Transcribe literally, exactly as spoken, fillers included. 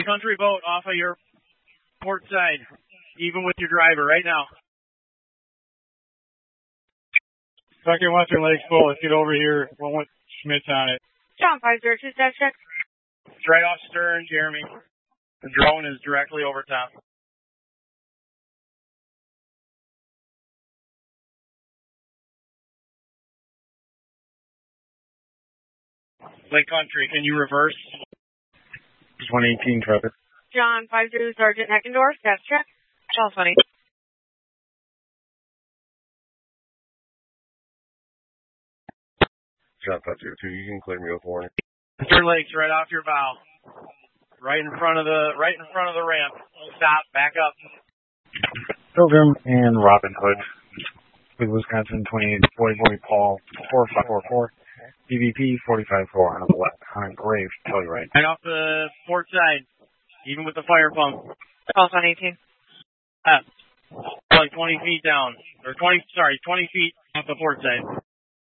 Lake Country boat off of your port side, even with your driver right now. Second Western Lakes boat, let's get over here. One with Schmitz on it. John five zero two, status check. It's right off stern, Jeremy. The drone is directly over top. Lake Country, can you reverse? It's one eighteen, Trevor. John five zero, Sergeant Heckendorf, status check. Charles funny. John five zero two, you can clear me with warning. Stern Lakes, right off your bow. Right in front of the, right in front of the ramp. Stop, back up. Pilgrim and Robin Hood with Wisconsin twenty-eight forty-four Paul four five four four. D V P forty-five four on the left, on Grave, Telluride. Right off the port side, even with the fire pump. Charles one eighteen. Uh, like twenty feet down, or twenty, sorry, twenty feet off the port side.